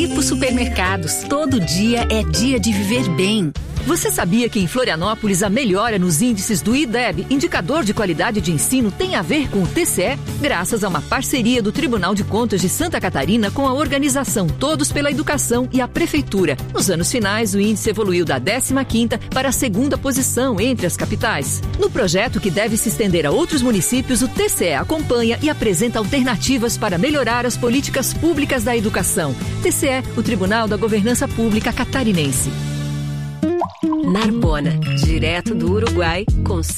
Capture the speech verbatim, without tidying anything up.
Hipo Supermercados. Todo dia é dia de viver bem. Você sabia que em Florianópolis a melhora nos índices do I D E B, indicador de qualidade de ensino, tem a ver com o T C E? Graças a uma parceria do Tribunal de Contas de Santa Catarina com a organização Todos pela Educação e a Prefeitura. Nos anos finais, o índice evoluiu da décima quinta para a segunda posição entre as capitais. No projeto, que deve se estender a outros municípios, o T C E acompanha e apresenta alternativas para melhorar as políticas públicas da educação. T C E, o Tribunal da Governança Pública Catarinense. Narbona, direto do Uruguai, com